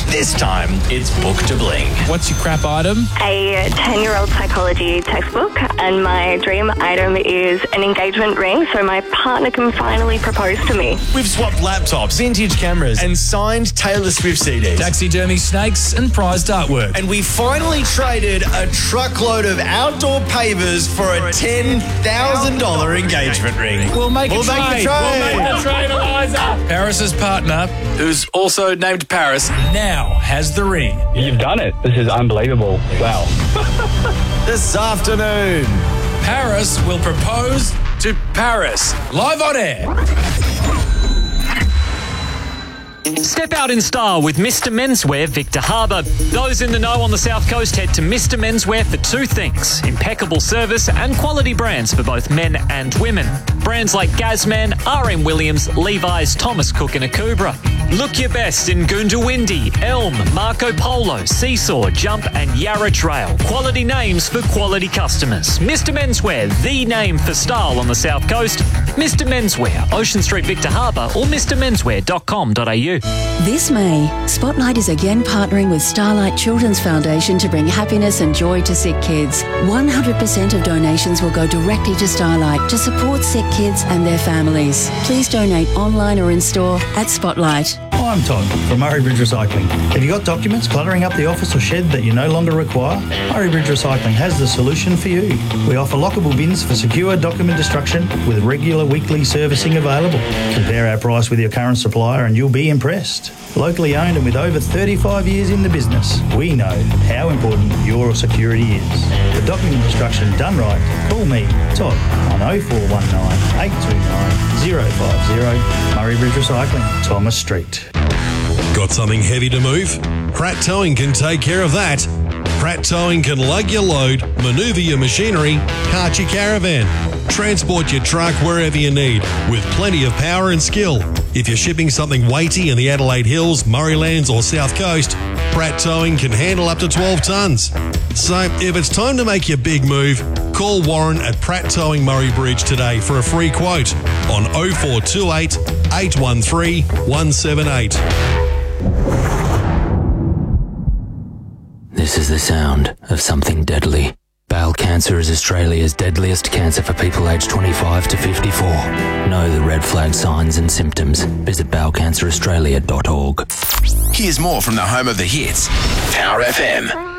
This time, it's Book to Bling. What's your crap item? A 10-year-old psychology textbook, and my dream item is an engagement ring so my partner can finally propose to me. We've swapped laptops, vintage cameras, and signed Taylor Swift CDs. Taxidermy snakes and prized artwork. And we finally traded a truckload of outdoor pavers for a $10,000 engagement ring. We'll make a trade. We'll make the trade, Eliza. Paris's partner, who's also named Paris, now has the ring. You've done it. This is unbelievable. Wow. This afternoon, Paris will propose to Paris. Live on air. Step out in style with Mr. Menswear Victor Harbour. Those in the know on the South Coast head to Mr. Menswear for two things: impeccable service and quality brands for both men and women. Brands like Gazman, RM Williams, Levi's, Thomas Cook and Akubra. Look your best in Goondiwindi, Elm, Marco Polo, Seesaw, Jump and Yarra Trail. Quality names for quality customers. Mr. Menswear, the name for style on the South Coast. Mr. Menswear, Ocean Street, Victor Harbour or mrmenswear.com.au. This May, Spotlight is again partnering with Starlight Children's Foundation to bring happiness and joy to sick kids. 100% of donations will go directly to Starlight to support sick kids and their families. Please donate online or in store at Spotlight. I'm Todd from Murray Bridge Recycling. Have you got documents cluttering up the office or shed that you no longer require? Murray Bridge Recycling has the solution for you. We offer lockable bins for secure document destruction with regular weekly servicing available. Compare our price with your current supplier and you'll be impressed. Locally owned and with over 35 years in the business, we know how important your security is. For document destruction done right, call me, Todd, on 0419 829 050 Murray Bridge Recycling, Thomas Street. Got something heavy to move? Pratt Towing can take care of that. Pratt Towing can lug your load, manoeuvre your machinery, cart your caravan, transport your truck wherever you need with plenty of power and skill. If you're shipping something weighty in the Adelaide Hills, Murraylands or South Coast, Pratt Towing can handle up to 12 tonnes. So if it's time to make your big move, call Warren at Pratt Towing Murray Bridge today for a free quote on 0428 813 178. This is the sound of something deadly. Bowel cancer is Australia's deadliest cancer for people aged 25 to 54. Know the red flag signs and symptoms. Visit bowelcanceraustralia.org. Here's more from the home of the hits, Power FM.